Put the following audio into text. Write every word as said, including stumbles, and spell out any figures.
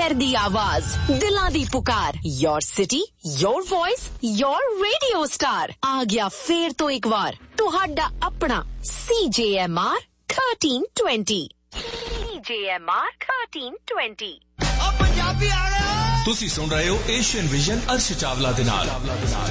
शहर दी आवाज, दिलां दी पुकार, your city, your voice, your radio star. आ गया फेर तो एक बार तुहाडा अपना सी जे एम आर थर्टीन ट्वेंटी। सी जे एम आर थर्टीन ट्वेंटी। अब पंजाबी आ गया। तुसी सुन रहे हो एशियन विजन अर्श चावला दे नाल।